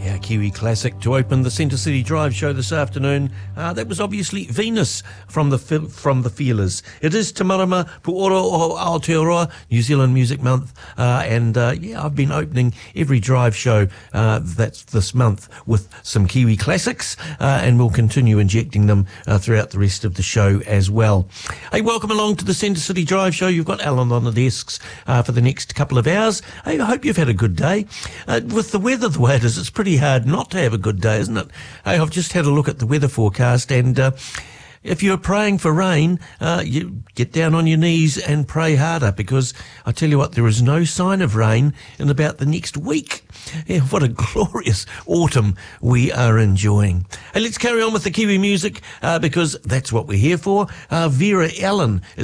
Yeah, Kiwi classic to open the Centre City Drive show this afternoon. That was obviously Venus from the Feelers. It is Te Marama Pu'oro o Aotearoa, New Zealand Music Month, and I've been opening every drive show that's this month with some Kiwi classics, and we'll continue injecting them throughout the rest of the show as well. Hey, welcome along to the Centre City Drive show. You've got Alan on the desks for the next couple of hours. Hey, I hope you've had a good day. With the weather the way it is, it's pretty hard not to have a good day, isn't it? Hey, I've just had a look at the weather forecast, and if you're praying for rain, you get down on your knees and pray harder, because I tell you what, there is no sign of rain in about the next week. Yeah, what a glorious autumn we are enjoying. And let's carry on with the Kiwi music, because that's what we're here for. Vera Ellen